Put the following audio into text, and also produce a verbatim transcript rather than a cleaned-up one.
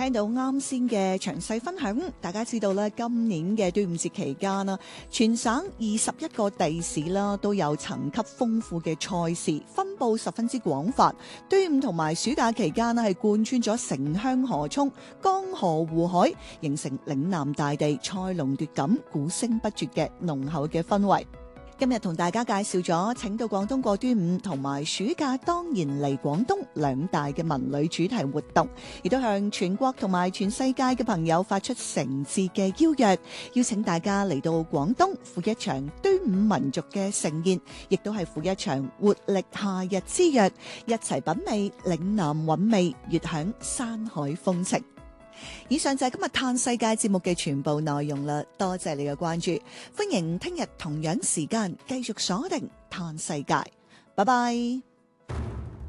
聽到啱先嘅詳細分享，大家知道咧，今年嘅端午節期間啦，全省二十一個地市啦都有層級豐富嘅賽事，分佈十分之廣泛。端午同埋暑假期間咧，係貫穿咗城鄉河涌、江河湖海，形成嶺南大地賽龍奪錦、鼓聲不絕嘅濃厚嘅氛圍。今日同大家介紹咗請到廣東過端午同埋暑假當然嚟廣東兩大嘅文旅主題活動，亦都向全國同埋全世界嘅朋友發出誠摯嘅邀約，邀請大家嚟到廣東赴一場端午民族嘅盛宴，亦都係赴一場活力夏日之約，一齊品味嶺南韻味，悅享山海風情。以上就係今日嘆世界節目嘅全部內容啦，多謝你嘅關注，歡迎聽日同樣時間繼續鎖定嘆世界，拜拜。